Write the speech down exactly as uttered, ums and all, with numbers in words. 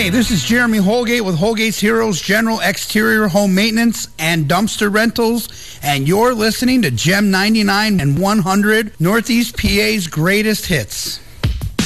Hey, this is Jeremy Holgate with Holgate's Heroes General Exterior Home Maintenance and Dumpster Rentals, and you're listening to Gem ninety-nine and one hundred, Northeast P A's greatest hits.